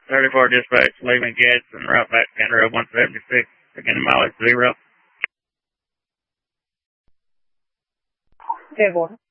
34 dispatch, leaving Gadsden, route back to Road 176, beginning mileage 0. Good morning.